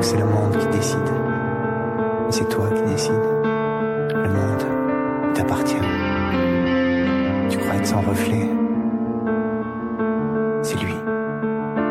que c'est le monde qui décide. Mais c'est toi qui décides. Le monde t'appartient. Tu crois être sans reflet.